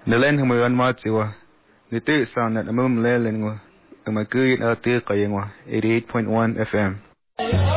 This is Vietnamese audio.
Nelen humuan matiwa. Nitu sound at amum lelengwa. Amakuit ati kayengwa. 88.1 FM.